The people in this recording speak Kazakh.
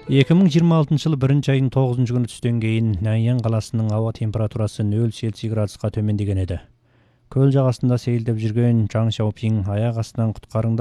2026 жылы 1 айдын 9 күні түстен кейін Наньян қаласының ауа температурасы 0 Цельсий градусқа төмендеген еді. Көл жағасында сейілдеп жүрген Чжан Шаопин аяқ астынан құтқарыңдар